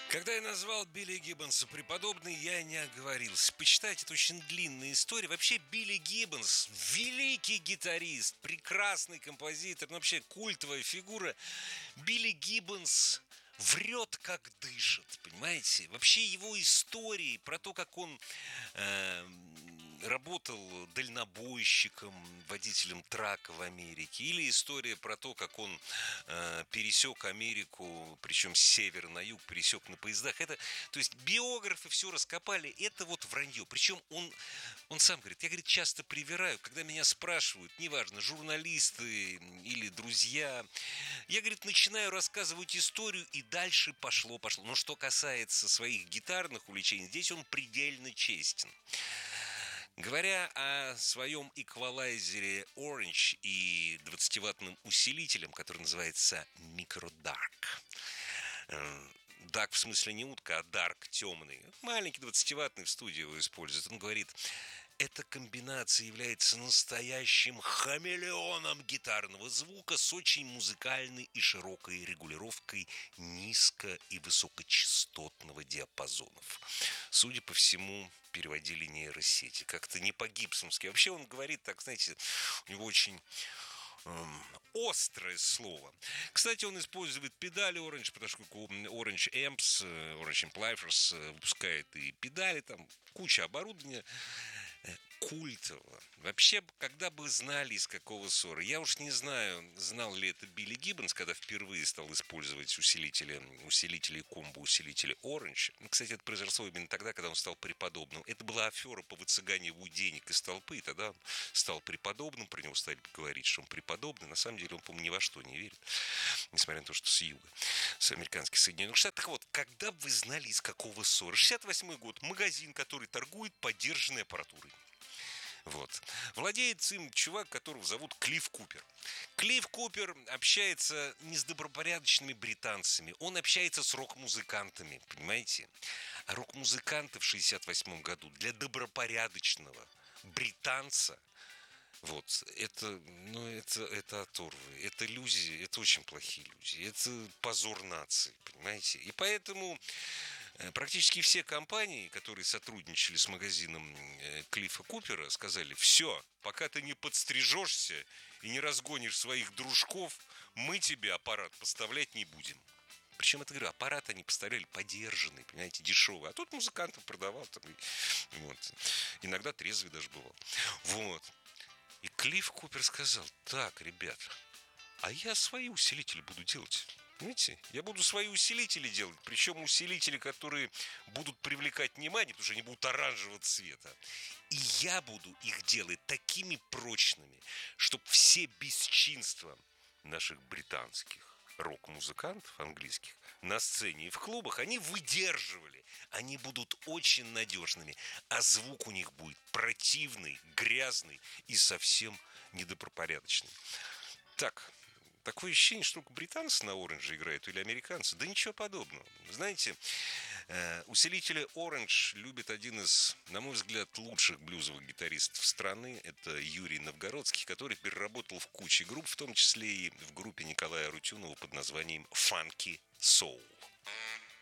Когда я назвал Билли Гиббонса преподобный, я не оговорился. Почитайте, это очень длинная история. Вообще, Билли Гиббонс – великий гитарист, прекрасный композитор, ну, вообще культовая фигура. Билли Гиббонс врет, как дышит, понимаете? Вообще его истории про то, как он работал дальнобойщиком, водителем трака в Америке, или история про то, как он пересек Америку, причем с севера на юг, пересек на поездах. Это, то есть биографы все раскопали, это вот вранье. Причем он сам говорит, я, говорит, часто привираю, когда меня спрашивают, неважно, журналисты или друзья, я, говорит, начинаю рассказывать историю, и дальше пошло. Но что касается своих гитарных увлечений, здесь он предельно честен. Говоря о своем эквалайзере Orange и 20-ваттным усилителем, который называется Micro Dark. Dark в смысле не утка, а Dark темный. Маленький 20-ваттный в студии его используют. Он говорит, эта комбинация является настоящим хамелеоном гитарного звука с очень музыкальной и широкой регулировкой низко- и высокочастотного диапазонов. Судя по всему, переводили нейросети. Как-то не по-гибсонски. Вообще он говорит так, знаете, у него очень острое слово. Кстати, он использует педали Orange, потому что Orange Amps, Orange Amplifiers выпускает и педали, там куча оборудования культово. Вообще, когда бы знали, из какого ссора. Я уж не знаю, знал ли это Билли Гиббонс, когда впервые стал использовать усилители комбо-усилители Orange. Кстати, это произошло именно тогда, когда он стал преподобным. Это была афера по выцыганиванию денег из толпы, и тогда он стал преподобным, про него стали говорить, что он преподобный. На самом деле он, по-моему, ни во что не верит, несмотря на то, что с юга, с американских Соединенных Штатов. Так вот, когда бы вы знали, из какого ссора. 68-й год, магазин, который торгует подержанной аппаратурой. Вот. Владеет им чувак, которого зовут Клифф Купер. Клифф Купер общается не с добропорядочными британцами, он общается с рок-музыкантами, понимаете? А рок-музыканты в 68 году для добропорядочного британца, вот, это оторвы, это иллюзии, это очень плохие иллюзии, это позор нации, понимаете? И поэтому практически все компании, которые сотрудничали с магазином Клиффа Купера, сказали, все, пока ты не подстрижешься и не разгонишь своих дружков, мы тебе аппарат поставлять не будем. Причем, это, говорю, аппарат они поставляли подержанный, понимаете, дешевый. А тут музыкантам продавал. Там, вот. Иногда трезвый даже бывал. Вот. И Клифф Купер сказал, так, ребят, а я свои усилители буду делать. Понимаете? Я буду свои усилители делать. Причем усилители, которые будут привлекать внимание, потому что они будут оранжевого цвета. И я буду их делать такими прочными, чтобы все бесчинства наших британских рок-музыкантов английских на сцене и в клубах, они выдерживали. Они будут очень надежными. А звук у них будет противный, грязный и совсем недобропорядочный. Так, такое ощущение, что только британцы на Оранже играют или американцы. Да ничего подобного. Знаете, усилители Orange любит один из, на мой взгляд, лучших блюзовых гитаристов страны. Это Юрий Новгородский, который переработал в куче групп, в том числе и в группе Николая Арутюнова под названием Funky Soul.